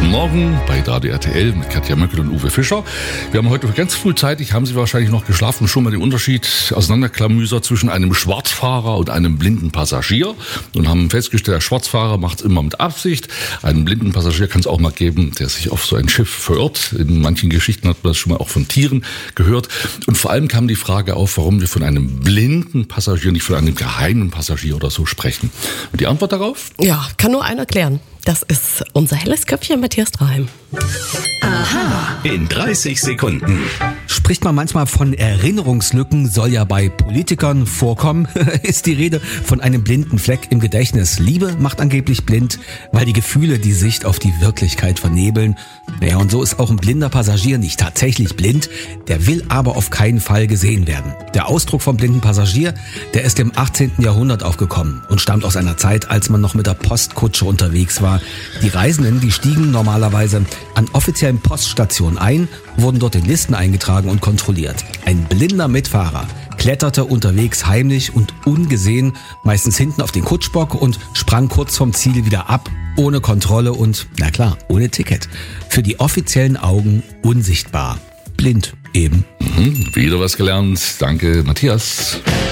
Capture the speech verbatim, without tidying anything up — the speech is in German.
Guten Morgen bei Radio R T L mit Katja Möckel und Uwe Fischer. Wir haben heute ganz frühzeitig, haben Sie wahrscheinlich noch geschlafen, schon mal den Unterschied auseinanderklamüsert zwischen einem Schwarzfahrer und einem blinden Passagier und haben festgestellt, der Schwarzfahrer macht es immer mit Absicht. Einen blinden Passagier kann es auch mal geben, der sich auf so ein Schiff verirrt. In manchen Geschichten hat man das schon mal auch von Tieren gehört. Und vor allem kam die Frage auf, warum wir von einem blinden Passagier, nicht von einem geheimen Passagier oder so sprechen. Und die Antwort darauf? Ja, kann nur einer erklären. Das ist unser helles Köpfchen Matthias Draheim. Aha, in dreißig Sekunden. Spricht man manchmal von Erinnerungslücken, soll ja bei Politikern vorkommen, ist die Rede von einem blinden Fleck im Gedächtnis. Liebe macht angeblich blind, weil die Gefühle die Sicht auf die Wirklichkeit vernebeln. Naja, und so ist auch ein blinder Passagier nicht tatsächlich blind, der will aber auf keinen Fall gesehen werden. Der Ausdruck vom blinden Passagier, der ist im achtzehnten Jahrhundert aufgekommen und stammt aus einer Zeit, als man noch mit der Postkutsche unterwegs war. Die Reisenden, die stiegen normalerweise an offiziellen Poststationen ein, wurden dort in Listen eingetragen und kontrolliert. Ein blinder Mitfahrer kletterte unterwegs heimlich und ungesehen, meistens hinten auf den Kutschbock und sprang kurz vom Ziel wieder ab, ohne Kontrolle und, na klar, ohne Ticket. Für die offiziellen Augen unsichtbar. Blind eben. Mhm, wieder was gelernt. Danke, Matthias.